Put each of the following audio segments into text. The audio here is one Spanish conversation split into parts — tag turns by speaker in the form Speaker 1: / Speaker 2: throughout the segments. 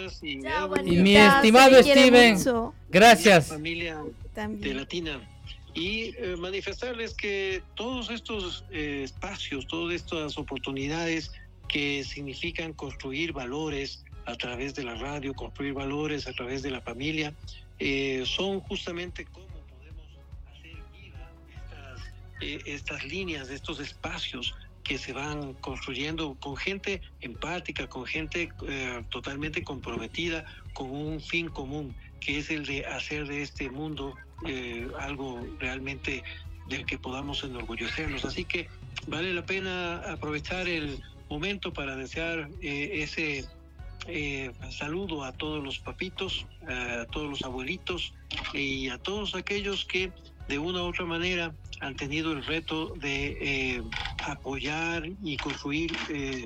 Speaker 1: gracias.
Speaker 2: Chao,
Speaker 3: Y mi
Speaker 2: bonita,
Speaker 3: estimado
Speaker 2: se le quiere
Speaker 3: Steven,
Speaker 2: mucho.
Speaker 3: gracias.
Speaker 1: Familia de
Speaker 2: También.
Speaker 1: Latina. Y manifestarles que todos estos espacios, todas estas oportunidades que significan construir valores a través de la radio, construir valores a través de la familia, son justamente cómo podemos hacer viva estas líneas, estos espacios que se van construyendo con gente empática, con gente totalmente comprometida con un fin común, que es el de hacer de este mundo algo realmente del que podamos enorgullecernos. Así que vale la pena aprovechar el momento para desear ese saludo a todos los papitos, a todos los abuelitos y a todos aquellos que de una u otra manera han tenido el reto de apoyar y construir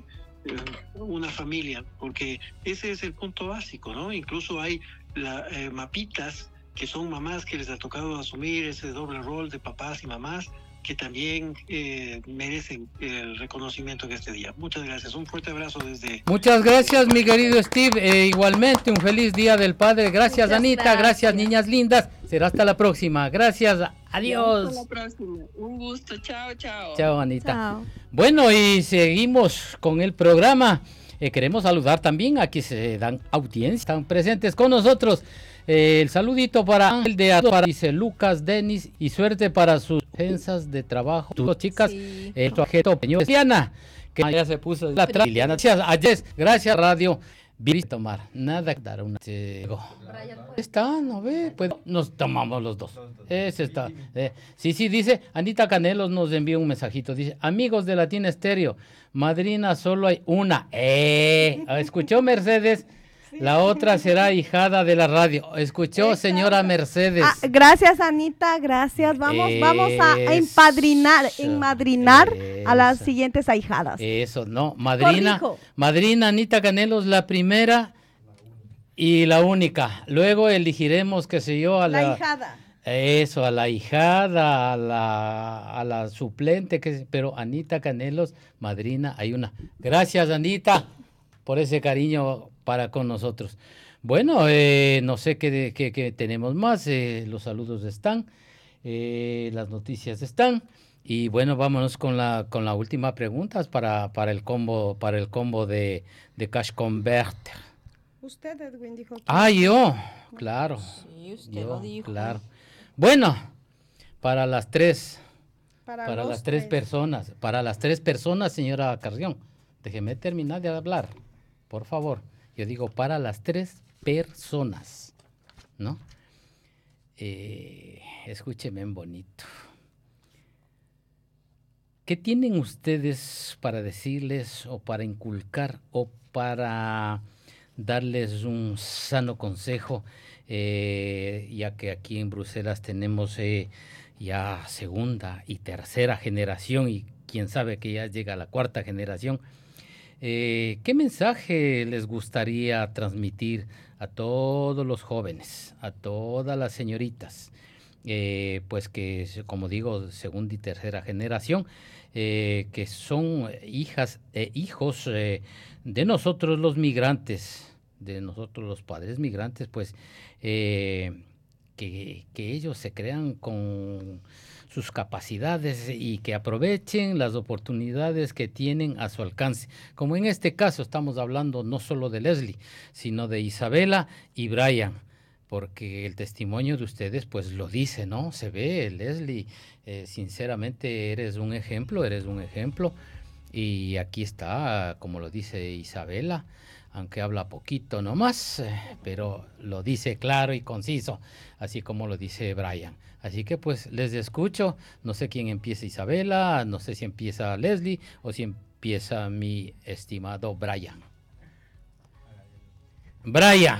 Speaker 1: una familia, porque ese es el punto básico, ¿no? Incluso hay mapitas que son mamás que les ha tocado asumir ese doble rol de papás y mamás, que también merecen el reconocimiento en este día. Muchas gracias, un fuerte abrazo desde...
Speaker 3: Muchas gracias, mi querido Steve. Igualmente, un feliz Día del Padre. Gracias,
Speaker 2: Muchas
Speaker 3: Anita. Gracias, niñas lindas. Será hasta la próxima. Gracias. Adiós.
Speaker 4: Hasta la próxima. Un gusto. Chao, chao.
Speaker 3: Chao, Anita.
Speaker 2: Chao.
Speaker 3: Bueno, y seguimos con el programa. Queremos saludar también a quienes se dan audiencia, están presentes con nosotros. El saludito para Ángel de Adora, dice Lucas, Denis, y suerte para sus agencias de trabajo. Tus chicas,
Speaker 2: Sí.
Speaker 3: el objeto, Liliana, que ya se puso la Liliana. Gracias, Radio. Viste tomar, nada que dar una. Está, no ve, pues nos tomamos los dos. Ese está. Sí, dice, Anita Canelos nos envía un mensajito. Dice, amigos de Latina Estéreo, madrina solo hay una. ¿Escuchó, Mercedes? La otra será hijada de la radio. ¿Escuchó, señora Mercedes?
Speaker 2: Gracias, Anita, gracias. Vamos a enmadrinar a las siguientes ahijadas.
Speaker 3: Eso, no, madrina.
Speaker 2: Corrijo.
Speaker 3: Madrina Anita Canelos, la primera y la única. Luego elegiremos, qué sé yo, a
Speaker 2: La hijada.
Speaker 3: Eso, a la hijada, a la suplente, pero Anita Canelos, madrina, hay una. Gracias, Anita, por ese cariño para con nosotros. Bueno, no sé qué tenemos más. Los saludos están, las noticias están. Y bueno, vámonos con la última pregunta para el combo de Cash Converter.
Speaker 2: Usted, Edwin, dijo que...
Speaker 3: Yo, claro.
Speaker 2: Sí, usted lo dijo.
Speaker 3: Claro. Bueno, para las tres
Speaker 2: Los
Speaker 3: tres personas, señora Carrión, déjeme terminar de hablar, por favor. Yo digo para las tres personas, ¿no? Escúcheme en bonito. ¿Qué tienen ustedes para decirles o para inculcar o para darles un sano consejo? Ya que aquí en Bruselas tenemos ya segunda y tercera generación y quién sabe que ya llega la cuarta generación. ¿Qué mensaje les gustaría transmitir a todos los jóvenes, a todas las señoritas? Pues que, como digo, segunda y tercera generación, que son hijas e hijos de nosotros los migrantes, de nosotros los padres migrantes, pues que ellos se crean con sus capacidades y que aprovechen las oportunidades que tienen a su alcance. Como en este caso estamos hablando no solo de Leslie, sino de Isabela y Brian, porque el testimonio de ustedes pues lo dice, ¿no? Se ve, Leslie, sinceramente eres un ejemplo, y aquí está, como lo dice Isabela, aunque habla poquito nomás, pero lo dice claro y conciso, así como lo dice Brian. Así que pues les escucho, no sé quién empieza, Isabela, no sé si empieza Leslie o si empieza mi estimado Brian. Brian.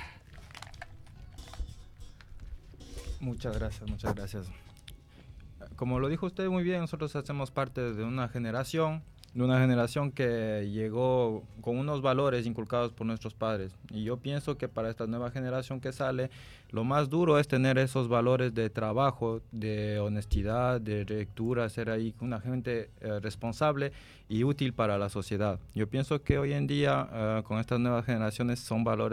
Speaker 5: Muchas gracias. Como lo dijo usted muy bien, nosotros hacemos parte de una generación que llegó con unos valores inculcados por nuestros padres. Y yo pienso que para esta nueva generación que sale, lo más duro es tener esos valores de trabajo, de honestidad, de lectura, ser ahí una gente responsable y útil para la sociedad. Yo pienso que hoy en día, con estas nuevas generaciones, son valores